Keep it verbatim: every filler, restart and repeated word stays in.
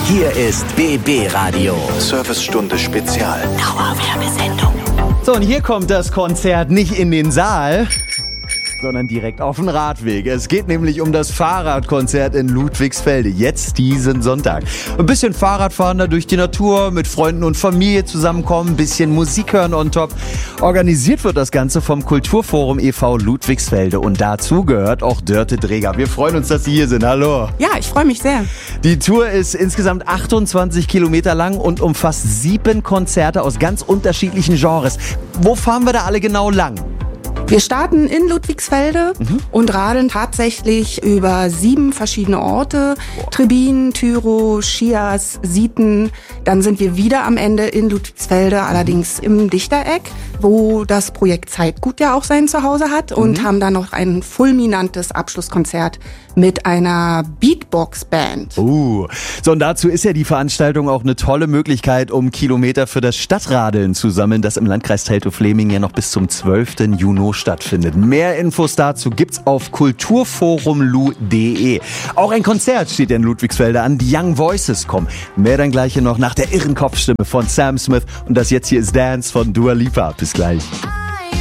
Hier ist B B Radio. Servicestunde Spezial. Dauerwerbesendung. So, und hier kommt das Konzert nicht in den Saal, sondern direkt auf den Radweg. Es geht nämlich um das Fahrradkonzert in Ludwigsfelde, jetzt diesen Sonntag. Ein bisschen Fahrradfahren da durch die Natur, mit Freunden und Familie zusammenkommen, ein bisschen Musik hören on top. Organisiert wird das Ganze vom Kulturforum e V Ludwigsfelde und dazu gehört auch Dörte Dreger. Wir freuen uns, dass Sie hier sind. Hallo. Ja, ich freue mich sehr. Die Tour ist insgesamt achtundzwanzig Kilometer lang und umfasst sieben Konzerte aus ganz unterschiedlichen Genres. Wo fahren wir da alle genau lang? Wir starten in Ludwigsfelde mhm. und radeln tatsächlich über sieben verschiedene Orte. Boah. Trebin, Tyrow, Schias, Sieten. Dann sind wir wieder am Ende in Ludwigsfelde, allerdings im Dichtereck, wo das Projekt Zeitgut ja auch sein Zuhause hat und mhm. haben dann noch ein fulminantes Abschlusskonzert mit einer Beatbox-Band. Uh, so und dazu ist ja die Veranstaltung auch eine tolle Möglichkeit, um Kilometer für das Stadtradeln zu sammeln, das im Landkreis Teltow-Fläming ja noch bis zum zwölften Juni stattfindet. Mehr Infos dazu gibt's auf kulturforumlu punkt de. Auch ein Konzert steht in Ludwigsfelde an. Die Young Voices kommen. Mehr dann gleich hier noch nach der irren Kopfstimme von Sam Smith. Und das jetzt hier ist Dance von Dua Lipa. Bis gleich.